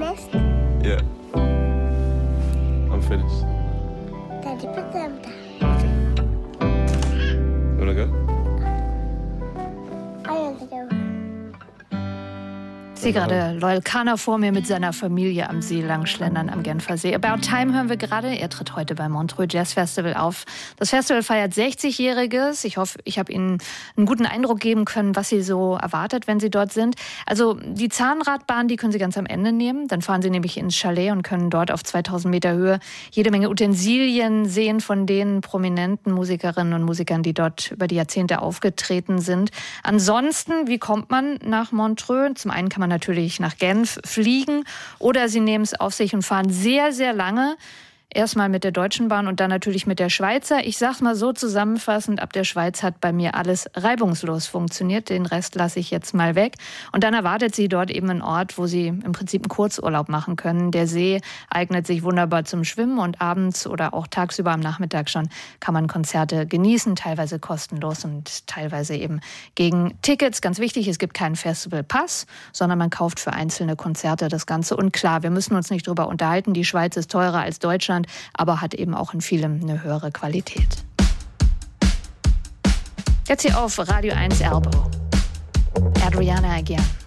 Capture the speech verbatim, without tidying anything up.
finished? Yeah. I'm finished. Then you put them down. You wanna go? I want to go. Ich sehe gerade Loyal Kana vor mir mit seiner Familie am See langschlendern am Genfersee. About Time hören wir gerade. Er tritt heute beim Montreux Jazz Festival auf. Das Festival feiert sechzigjähriges. Ich hoffe, ich habe Ihnen einen guten Eindruck geben können, was Sie so erwartet, wenn Sie dort sind. Also die Zahnradbahn, die können Sie ganz am Ende nehmen. Dann fahren Sie nämlich ins Chalet und können dort auf zweitausend Meter Höhe jede Menge Utensilien sehen von den prominenten Musikerinnen und Musikern, die dort über die Jahrzehnte aufgetreten sind. Ansonsten, wie kommt man nach Montreux? Zum einen kann man natürlich nach Genf fliegen oder Sie nehmen es auf sich und fahren sehr, sehr lange. Erstmal mit der Deutschen Bahn und dann natürlich mit der Schweizer. Ich sag's mal so zusammenfassend, ab der Schweiz hat bei mir alles reibungslos funktioniert. Den Rest lasse ich jetzt mal weg. Und dann erwartet Sie dort eben einen Ort, wo Sie im Prinzip einen Kurzurlaub machen können. Der See eignet sich wunderbar zum Schwimmen und abends oder auch tagsüber am Nachmittag schon kann man Konzerte genießen, teilweise kostenlos und teilweise eben gegen Tickets. Ganz wichtig, es gibt keinen Festivalpass, sondern man kauft für einzelne Konzerte das Ganze. Und klar, wir müssen uns nicht drüber unterhalten, die Schweiz ist teurer als Deutschland, aber hat eben auch in vielem eine höhere Qualität. Jetzt hier auf Radio eins Elbow. Adriana again.